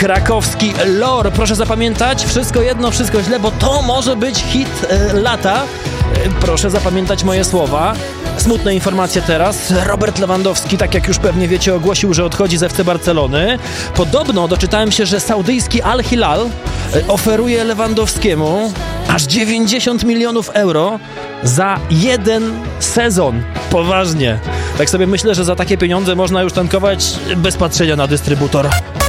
krakowski Lor. Proszę zapamiętać, wszystko jedno, wszystko źle, bo to może być hit lata. Proszę zapamiętać moje słowa. Smutne informacje teraz. Robert Lewandowski, tak jak już pewnie wiecie, ogłosił, że odchodzi z FC Barcelony. Podobno doczytałem się, że saudyjski Al Hilal oferuje Lewandowskiemu aż 90 milionów euro za jeden sezon. Poważnie. Tak sobie myślę, że za takie pieniądze można już tankować bez patrzenia na dystrybutor.